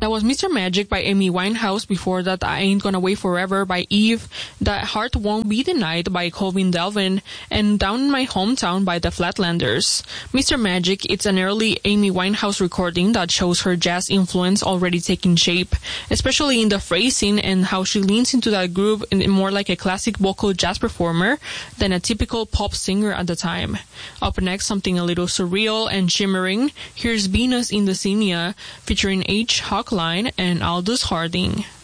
That was Mr. Magic by Amy Winehouse. Before that, I Ain't Gonna Wait Forever by Eve. That Heart Won't Be Denied by Colvin Delvin. And Down in My Hometown by the Flatlanders. Mr. Magic, it's an early Amy Winehouse recording that shows her jazz influence already taking shape, especially in the phrasing and how she leans into that groove in more like a classic vocal jazz performer than a typical pop singer at the time. Up next, something a little surreal and shimmering. Here's Venus in the Xenia featuring H. Hochline and Aldous Harding.